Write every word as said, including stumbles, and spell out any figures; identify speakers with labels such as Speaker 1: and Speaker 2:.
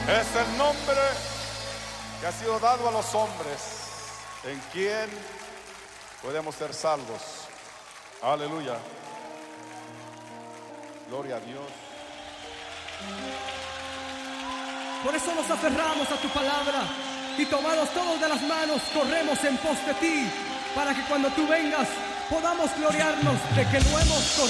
Speaker 1: Es el nombre que ha sido dado a los hombres, en quien podemos ser salvos. Aleluya. Gloria a Dios.
Speaker 2: Por eso nos aferramos a tu palabra y tomados todos de las manos corremos en pos de ti, para que cuando tú vengas podamos gloriarnos de que lo hemos corrido.